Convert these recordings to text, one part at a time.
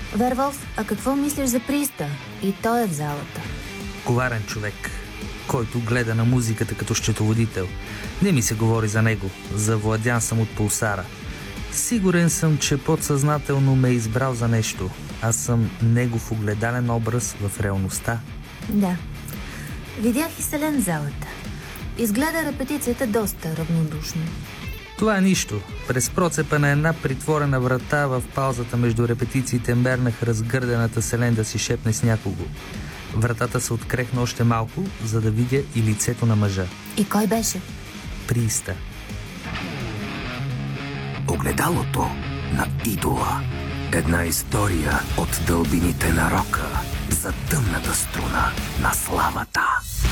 Верволф, а какво мислиш за Приста? И той е в залата. Коварен човек, който гледа на музиката като счетоводител. Не ми се говори за него. Завладян съм от пулсара. Сигурен съм, че подсъзнателно ме е избрал за нещо. Аз съм негов огледален образ в реалността. Да. Видях и Селен в залата. Изгледа репетицията доста равнодушно. Това е нищо. През процепа на една притворена врата в паузата между репетициите мернах разгърдената Селен да си шепне с някого. Вратата се открехна още малко, за да видя и лицето на мъжа. И кой беше? Приста. Огледалото на идола. Една история от дълбините на рока за тъмната струна на славата.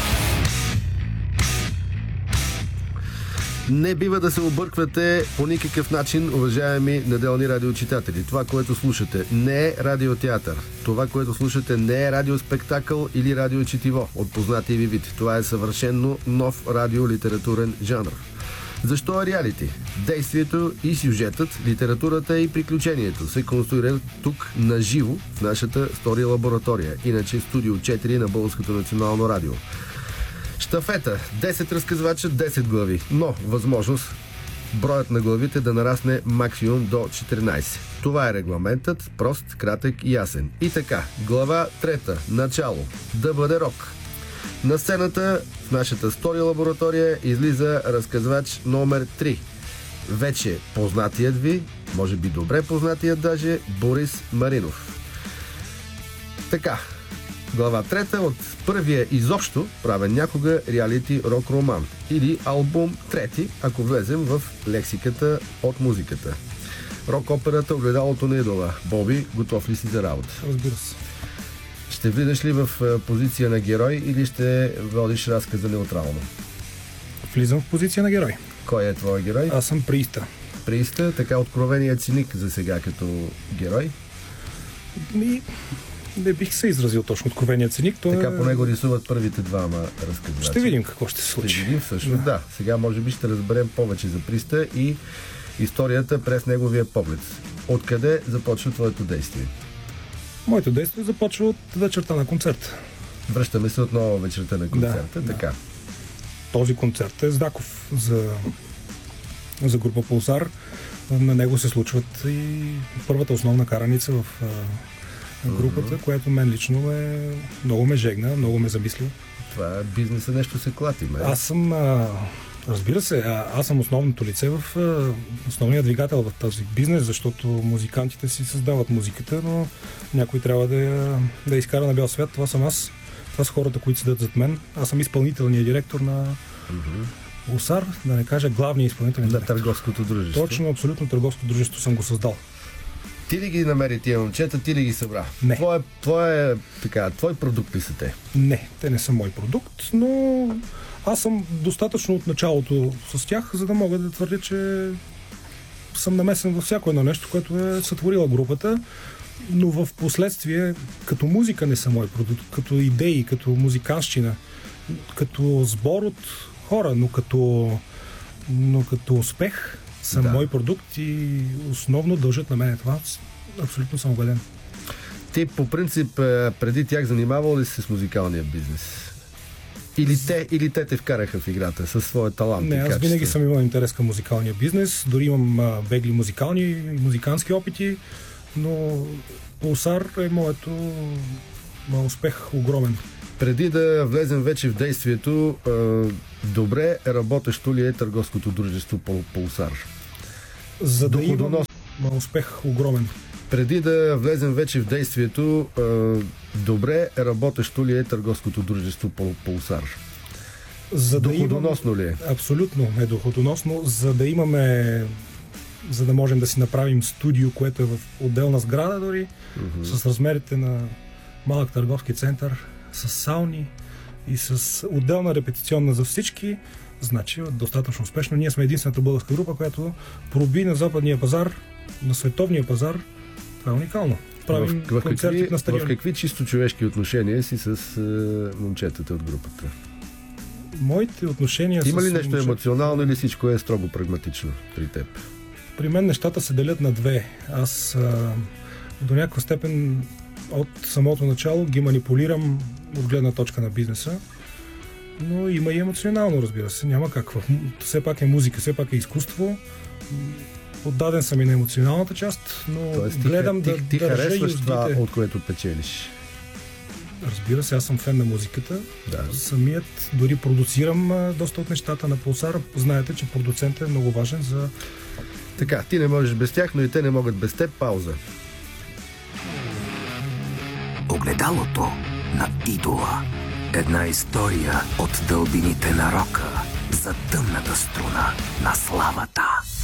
Не бива да се обърквате по никакъв начин, уважаеми неделни радиочитатели. Това, което слушате, не е радиотеатър. Това, което слушате, не е радиоспектакъл или радиочетиво от познатия ви вид. Това е съвършенно нов радиолитературен жанр. Защо е реалити? Действието и сюжетът, литературата и приключението се конструират тук наживо в нашата Стори лаборатория, иначе Студио 4 на Българското национално радио. Щафета. 10 разказвача, 10 глави. Но възможност броят на главите да нарасне максимум до 14. Това е регламентът, прост, кратък и ясен. И така, глава 3. Начало. Да бъде рок. На сцената в нашата Стори лаборатория излиза разказвач номер 3. Вече познатият ви, може би добре познатият даже, Борис Маринов. Така, глава 3 от първия изобщо правен някога реалити рок-роман. Или албум 3, ако влезем в лексиката от музиката. Рок-операта Огледалото на идола. Боби, готов ли си за работа? Разбира се. Ще влизаш ли в позиция на герой или ще водиш разказа неутрално? Влизам в позиция на герой. Кой е твой герой? Аз съм Приста. Приста, така откровеният циник за сега като герой? Не бих се изразил точно откровеният циник. Така поне го рисуват първите двама разказвачи. Ще видим какво ще се случи. Ще видим всъщност, да. Сега може би ще разберем повече за Приста и историята през неговия поглед. Откъде започва твоето действие? Моето действие започва от вечерта на концерта. Връщаме се отново вечерта на концерта. Да, така. Да. Този концерт е знаков за група Пулсар. На него се случват и първата основна караница в групата, която мен лично много ме жегна, много ме замисля. Това бизнеса нещо се клати, ме. Аз съм, разбира се, аз съм основното лице в основния двигател в този бизнес, защото музикантите си създават музиката, но някой трябва да я изкара на бял свят. Това съм аз. Това са хората, които седят зад мен. Аз съм изпълнителният директор на Пулсар, да не кажа главният изпълнителен директор. На търговското дружество. Точно, абсолютно търговско дружество съм го създал. Ти ли ги намери тия момчета, ти ли ги събра? Не. Твой продукт ли са те? Не, те не са мой продукт, но аз съм достатъчно от началото с тях, за да мога да твърдя, че съм намесен във всяко едно нещо, което е сътворила групата, но в последствие като музика не са мой продукт, като идеи, като музиканщина, като сбор от хора, но като успех са мой продукт и основно дължат на мен това. Абсолютно съм убеден. Ти по принцип преди тях занимавал ли си с музикалния бизнес? Или те вкараха в играта със своя талант? Не, аз винаги съм имал интерес към музикалния бизнес. Дори имам бегли музикални и музикански опити, но Пулсар е моят успех огромен. Преди да влезем вече в действието, добре работещо ли е търговското дружество Пулсар? За да имам успех огромен. Преди да влезем вече в действието, добре работещо ли е търговското дружество Пулсар? Доходоносно ли е? Абсолютно е доходоносно, за да можем да си направим студио, което е в отделна сграда дори, с размерите на малък търговски център, с сауни и с отделна репетиционна за всички, значи достатъчно успешно. Ние сме единствената българска група, която проби на западния пазар, на световния пазар. Това е уникално. Правим концерти на стадион. В какви чисто човешки отношения си с момчетата от групата? Моите отношения Има ли нещо емоционално или всичко е строго прагматично при теб? При мен нещата се делят на две. Аз до някаква степен от самото начало ги манипулирам от гледна точка на бизнеса, но има и емоционално, разбира се. Няма как. Все пак е музика, все пак е изкуство. Отдаден съм и на емоционалната част, но тоест, гледам ти да харесваш това, от което печелиш. Разбира се, аз съм фен на музиката. Да. Самият дори продуцирам доста от нещата на Пулсара. Знаете, че продуцентът е много важен за... Така, ти не можеш без тях, но и те не могат без теб. Пауза. Огледалото на идола. Една история от дълбините на рока за тъмната струна на славата.